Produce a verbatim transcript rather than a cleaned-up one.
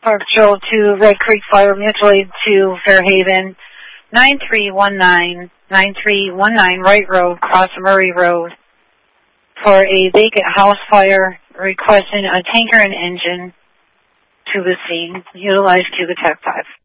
Park Patrol to Red Creek Fire, mutual aid to Fairhaven, nine three one nine, nine three one nine Wright Road, cross Murray Road, for a vacant house fire, requesting a tanker and engine to the scene. Utilize Cuba Tech five.